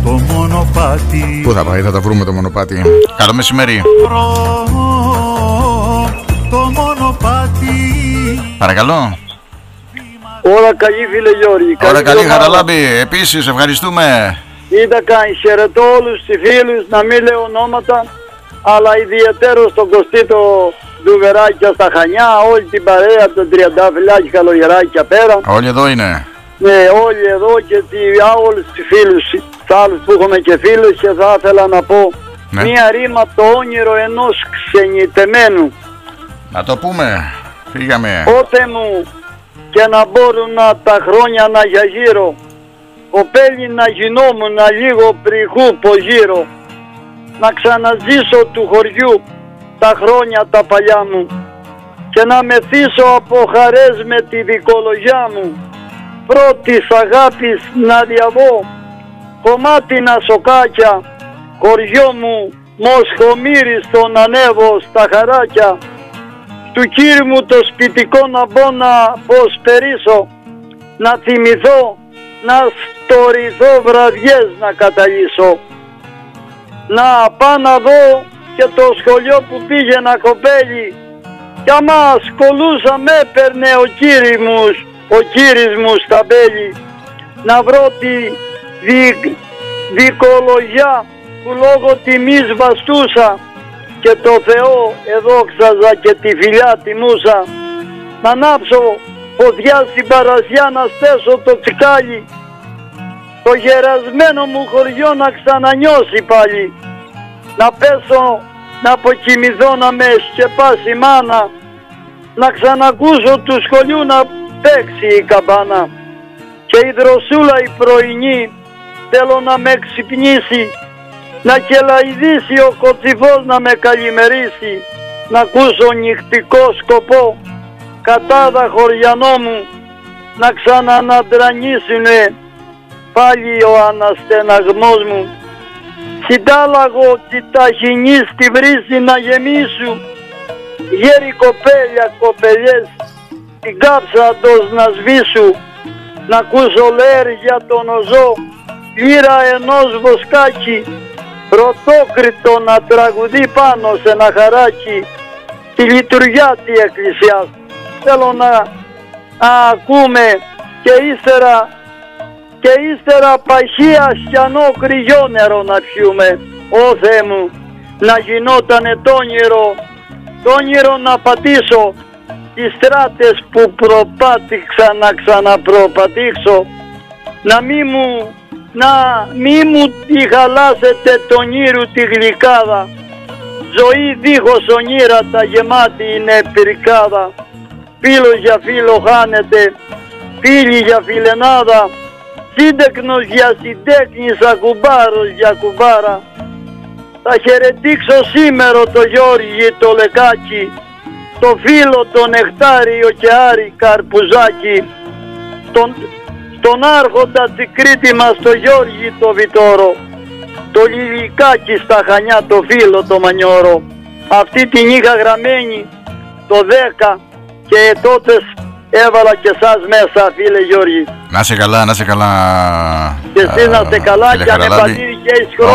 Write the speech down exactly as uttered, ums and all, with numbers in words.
το μονοπάτι. Πού θα πάει, θα τα βρούμε το μονοπάτι. Καλό μεσημέρι. Το μονοπάτι. Παρακαλώ. Ώρα καλή, φίλε Γιώργη. Ώρα καλή, Χαραλάμπη. Επίσης ευχαριστούμε. Είδα κάνει, χαιρετώ όλους τους φίλους, να μην λέω ονόματα, αλλά ιδιαίτερο στον Κωστίτο Ντουβεράκια στα Χανιά, όλη την παρέα, τον Τριαντάφυλλάκι Καλογεράκια πέρα. Όλοι εδώ είναι. Ναι, όλοι εδώ και τι, όλους τους φίλους, τους άλλους που έχουμε και φίλους, και θα ήθελα να πω ναι. μία ρήμα από το όνειρο ενός ξενιτεμένου. Να το πούμε, φύγαμε. Πότε μου και να μπορούν να τα χρόνια να γιαγύρω, κοπέλι να γινόμουν λίγο πριχού πογύρω, να ξαναζήσω του χωριού τα χρόνια τα παλιά μου και να μεθύσω από χαρές με τη δικολογιά μου, πρώτης αγάπης να διαβώ, κομμάτινα σοκάκια, χωριό μου μοσχομύριστο να ανέβω στα χαράκια, του κύριου μου το σπιτικό να μπω να ποσπερίσω, να θυμηθώ, να στορηθώ βραδιές να καταλύσω, να πάω να δω και το σχολείο που πήγαινα κοπέλι, κι άμα σκολούσα με έπαιρνε ο κύρις μου, ο κύρις μου στα μπέλη, να βρω τη δι, δικολογιά που λόγω τιμής βαστούσα και το Θεό εδόξαζα και τη φιλιά τιμούσα, να ανάψω φωτιά στην παρασιά, να στέσω το τσικάλι, το γερασμένο μου χωριό να ξανανιώσει πάλι, να πέσω, να αποκοιμηθώ, να με σκεπάσει η μάνα, να ξανακούσω του σχολείου να παίξει η καμπάνα, και η δροσούλα η πρωινή θέλω να με ξυπνήσει, να κελαϊδίσει ο κοτσιφός να με καλημερίσει, να ακούσω νυχτικό σκοπό κατάδα χωριανό μου, να ξαναναντρανίσουνε πάλι ο αναστεναγμός μου, συντάλλαγο τη ταχυνή στη βρύση να γεμίσου, γέρι κοπέλια κοπελιές την κάψαντος να σβήσου, να ακούσω λέρ για τον οζό λύρα ενός βοσκάκι, πρωτόκριτο να τραγουδεί πάνω σε ένα χαράκι, τη λειτουργιά τη εκκλησιά. Θέλω να ακούμε και ύστερα και ύστερα παχεία σιανό κρυό νερό να πιούμε. Ω Θεέ μου, να γινότανε το όνειρο, το όνειρο να πατήσω τις στράτες που προπάτηξα να ξαναπροπατήξω, να μη μου να μη μου τη χαλάσετε τον ήρου τη γλυκάδα, ζωή δίχως ονείρατα γεμάτη είναι πυρκάδα, φίλος για φίλο χάνεται, φίλοι για φιλενάδα, σύντεκνος για συντέκνης, ακουμπάρος για κουμπάρα. Θα χαιρετήξω σήμερα το Γιώργη το Λεκάκι, το φίλο το Νεκτάριο και Άρη Καρπουζάκι, τον, τον άρχοντα Τσικρίτη μας το Γιώργη το Βιτόρο, το Λιλικάκι στα Χανιά το φίλο το Μανιόρο. Αυτή την είχα γραμμένη το δέκα και τότε έβαλα και σας μέσα, φίλε Γιώργη. Να σε καλά, να σε καλά. Και εσείς να είστε καλά, και αν επαντήρει και εις